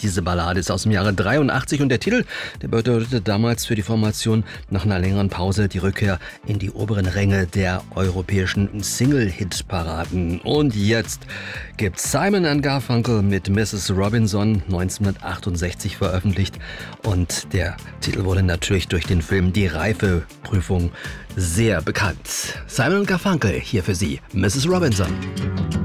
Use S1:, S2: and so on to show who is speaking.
S1: Diese Ballade ist aus dem Jahre 83 und der Titel, der bedeutete damals für die Formation nach einer längeren Pause die Rückkehr in die oberen Ränge der europäischen Single-Hit-Paraden. Und jetzt gibt Simon & Garfunkel mit Mrs. Robinson 1968 veröffentlicht und der Titel wurde natürlich durch den Film Die Reifeprüfung sehr bekannt. Simon & Garfunkel hier für Sie, Mrs. Robinson.